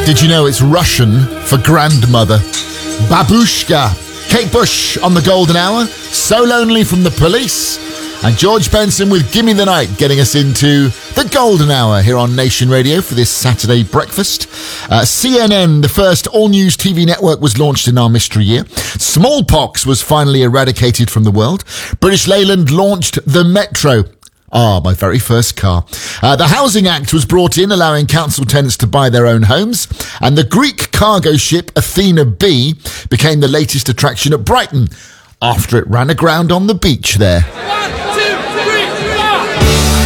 Did you know it's Russian for grandmother? Babushka. Kate Bush on the Golden Hour. So Lonely from The Police. And George Benson with Gimme the Night, getting us into the Golden Hour here on Nation Radio for this Saturday breakfast. CNN, the first all-news TV network, was launched in our mystery year. Smallpox was finally eradicated from the world. British Leyland launched the Metro. My very first car. The Housing Act was brought in, allowing council tenants to buy their own homes. And the Greek cargo ship Athena B became the latest attraction at Brighton after it ran aground on the beach there.